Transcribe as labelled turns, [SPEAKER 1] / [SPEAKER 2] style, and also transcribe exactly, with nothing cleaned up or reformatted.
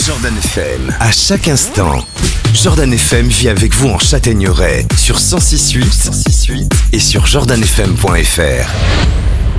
[SPEAKER 1] Jordan F M, à chaque instant. Jordan F M vit avec vous en Châtaigneraie sur cent six virgule huit et sur jordan f m point f r.